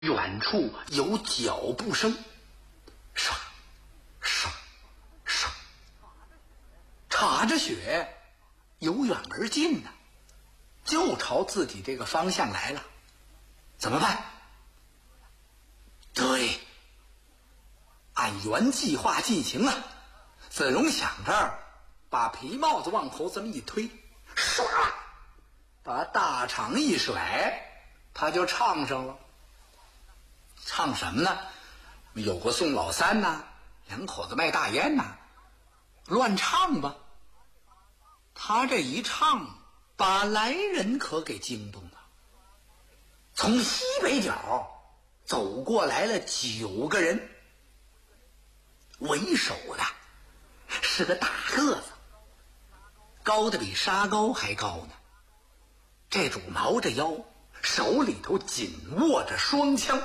远处有脚步声，唰唰唰，插着雪由远而近呢，就朝自己这个方向来了。怎么办？对，按原计划进行啊。子荣想着把皮帽子往后这么一推，唰，把大氅一甩，他就唱上了。唱什么呢？有个宋老三呐，两口子卖大烟呐，乱唱吧。他这一唱，把来人可给惊动了。从西北角走过来了9个人，为首的是个大个子，高的比沙高还高呢。这主挠着腰，手里头紧握着双枪，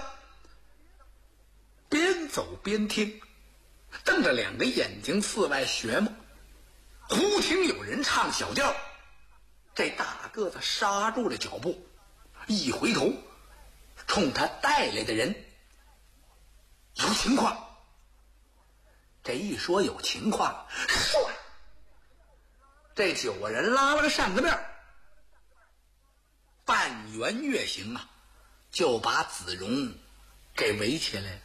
边走边听，瞪着2个眼睛四外学摸。忽听有人唱小调，这大个子刹住了脚步，一回头冲他带来的人：有情况。这一说有情况，唰，这9个人拉了个扇子面，半圆月形啊，就把子荣给围起来了。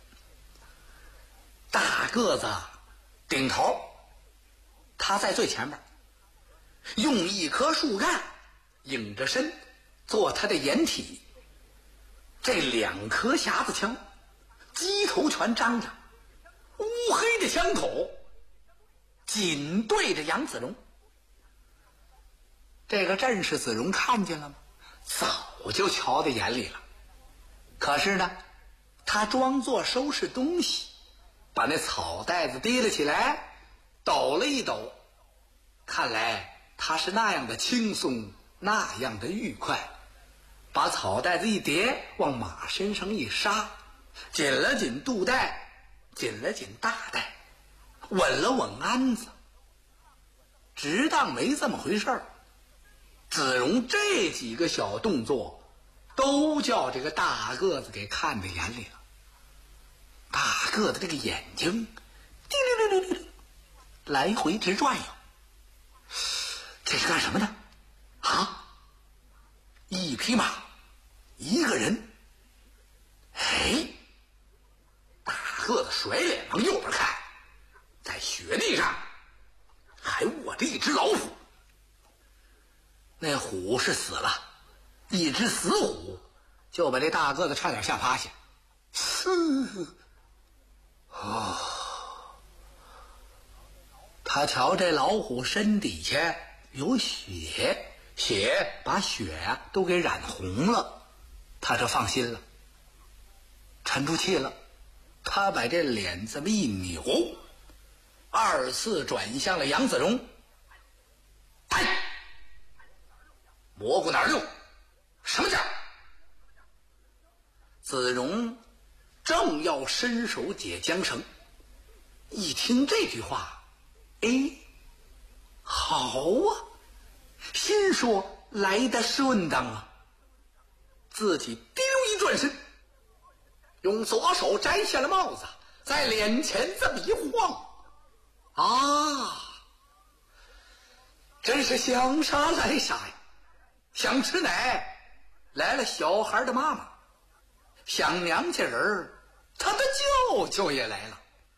大个子顶头，他在最前面，用一棵树干引着身做他的掩体。这2颗匣子枪机头全张着，乌黑的枪口紧对着杨子荣。这个阵势子荣看见了吗？早就瞧在眼里了。可是呢，他装作收拾东西，把那草袋子提了起来，抖了一抖。看来他是那样的轻松，那样的愉快。把草袋子一叠，往马身上一刹，紧了紧肚带，紧了紧大带，稳了稳鞍子，只当没这么回事儿。子荣这几个小动作都叫这个大个子给看在眼里了。大个子这个眼睛滴溜溜溜溜来回直转悠，这是干什么的啊？一匹马，一个人。哎，大个子甩脸往右边看，在雪地上还卧着一只老虎。那虎是死了，一只死虎就把这大个子差点吓趴下。他瞧这老虎身底下有血，把血都给染红了，他这放心了，沉住气了。他把这脸这么一扭，2次转向了杨子荣。哎，蘑菇哪儿溜？什么价？子荣正要伸手解缰绳，一听这句话，哎，好啊，心说来得顺当啊。自己丢一转身，用左手摘下了帽子，在脸前这么一晃，啊，真是想杀来杀呀！想吃奶来了小孩的妈妈，想娘家人他的舅舅也来了。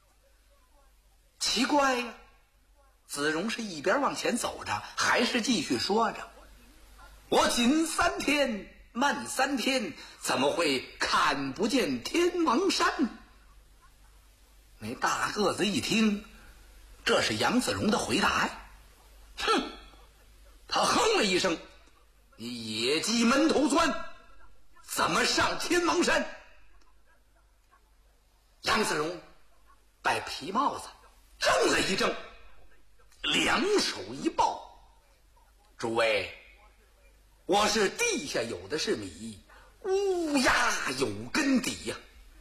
奇怪呀，子荣是一边往前走着，还是继续说着：我紧3天慢3天，怎么会看不见天王山？那大个子一听这是杨子荣的回答呀，哼，他哼了一声：你野鸡闷头钻，怎么上天王山？杨子荣把皮帽子正了一正，2手一抱：诸位，我是地下有的是米，乌鸦有根底呀。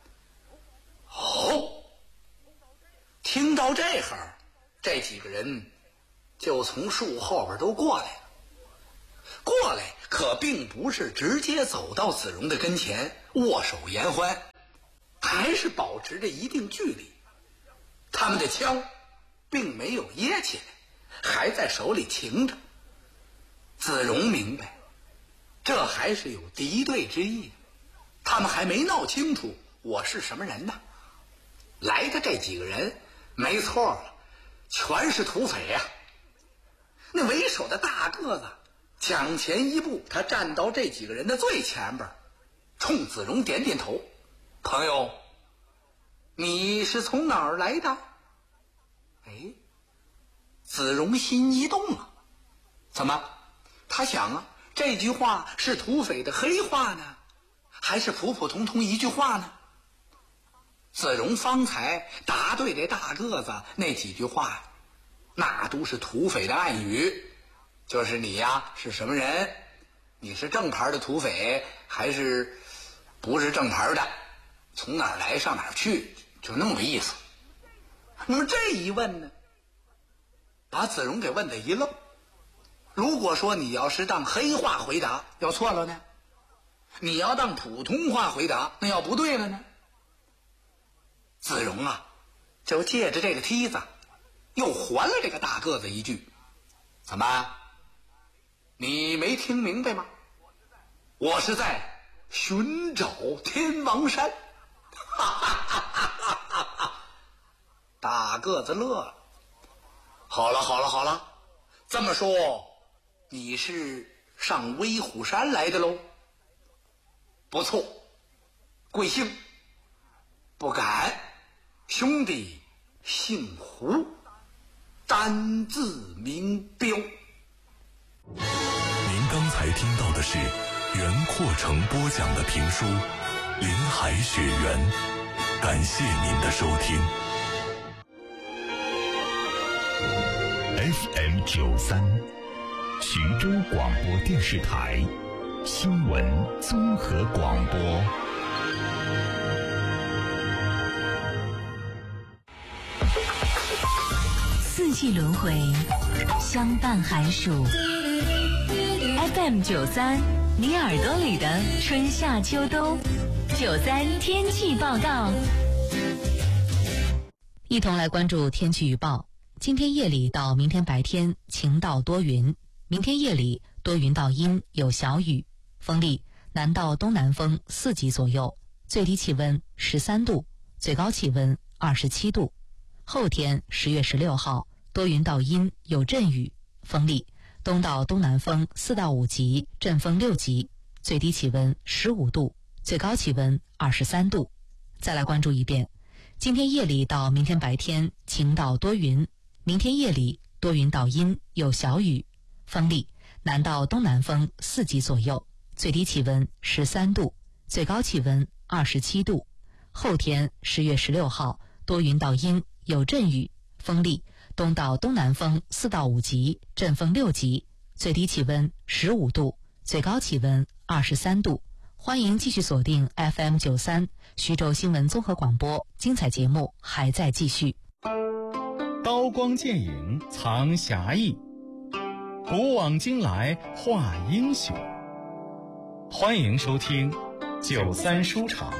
哦，听到这会这几个人就从树后边都过来了。过来可并不是直接走到子荣的跟前， 握手言欢，还是保持着一定距离。他们的枪并没有掖起来，还在手里擎着。子荣明白，这还是有敌对之意，他们还没闹清楚我是什么人呢。来的这几个人没错了，全是土匪呀。那为首的大个子抢前一步，他站到这几个人的最前边，冲子荣点点头：“朋友，你是从哪儿来的？”哎，子荣心一动了，怎么？他想啊，这句话是土匪的黑话呢，还是普普通通一句话呢？子荣方才答对这大个子那几句话，那都是土匪的暗语，就是你呀是什么人，你是正牌的土匪还是不是正牌的，从哪儿来上哪儿去，就那么个意思。那么这一问呢，把子荣给问得一愣。如果说你要是当黑话回答，要错了呢？你要当普通话回答，那要不对了呢？子荣啊，就借着这个梯子，又还了这个大个子一句：“怎么？你没听明白吗？我是在寻找天王山。”哈哈哈哈哈哈！大个子乐了。好了，这么说，你是上威虎山来的喽？不错，贵姓？不敢，兄弟姓胡，单字名彪。 您刚才听到的是袁阔成播讲的评书《林海雪原》，感谢您的收听。 FM93，徐州广播电视台新闻综合广播。 四季轮回，相伴寒暑。FM93，你耳朵里的春夏秋冬。93天气报告，一同来关注天气预报。今天夜里到明天白天晴到多云，明天夜里多云到阴，有小雨，风力南到东南风4级左右，最低气温13度，最高气温27度。后天10月16号多云到阴，有阵雨，风力东到东南风4到5级，阵风6级，最低气温15度，最高气温23度。再来关注一遍，今天夜里到明天白天晴到多云，明天夜里多云到阴，有小雨，风力南到东南风4级左右，最低气温13度，最高气温27度。后天10月16号多云到阴，有阵雨，风力东到东南风4到5级，阵风6级，最低气温15度，最高气温23度。欢迎继续锁定 FM93 徐州新闻综合广播，精彩节目还在继续。 刀光剑影藏侠义，古往今来画英雄。欢迎收听93书场。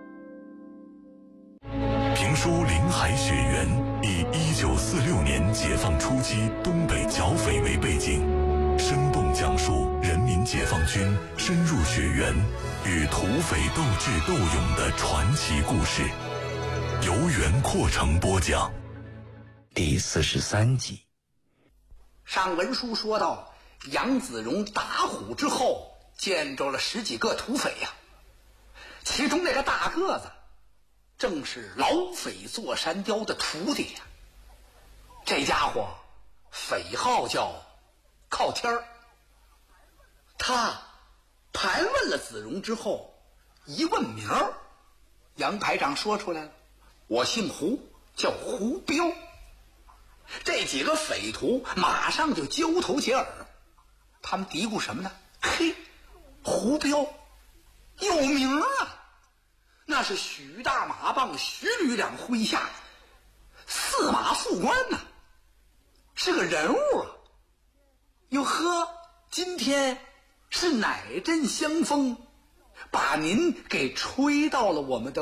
评书《林海雪原》以1946年解放初期东北剿匪为背景，生动讲述人民解放军深入雪原与土匪斗智斗勇的传奇故事，由袁阔成播讲。 第43集。 上文书说到，杨子荣打虎之后，见着了10几个土匪呀，其中那个大个子正是老匪座山雕的徒弟呀。这家伙匪号叫靠天儿。他盘问了子荣之后，一问名儿，杨排长说出来了：“我姓胡，叫胡彪。”这几个匪徒马上就交头接耳，他们嘀咕什么呢？嘿，胡彪有名啊，那是许大马棒许旅两麾下4马副官呐，是个人物啊。哟呵，今天是哪阵相逢把您给吹到了我们的